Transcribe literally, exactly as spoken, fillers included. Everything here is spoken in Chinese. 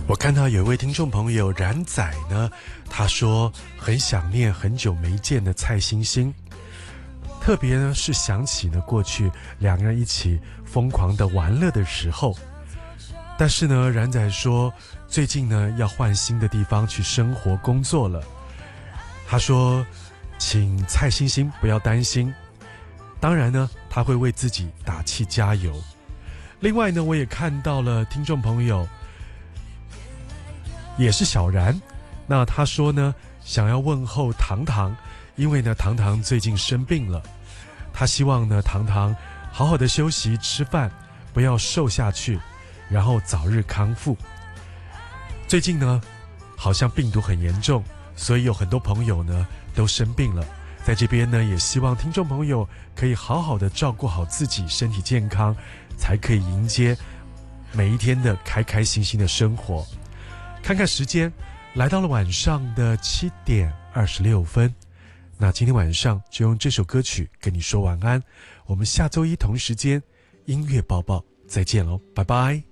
我看到有一位听众朋友冉仔呢，他说很想念很久没见的蔡星星，特别呢是想起呢过去两个人一起疯狂的玩乐的时候。但是呢，冉仔说最近呢要换新的地方去生活工作了。他说请蔡星星不要担心，当然呢他会为自己打气加油。另外呢，我也看到了听众朋友也是小然，那他说呢想要问候糖糖，因为呢糖糖最近生病了，他希望呢糖糖好好的休息吃饭，不要瘦下去，然后早日康复。最近呢好像病毒很严重，所以有很多朋友呢都生病了，在这边呢也希望听众朋友可以好好的照顾好自己，身体健康，才可以迎接每一天的开开心心的生活。看看时间，来到了晚上的七点二十六分。那今天晚上就用这首歌曲跟你说晚安，我们下周一同时间音乐报报再见喽，拜拜。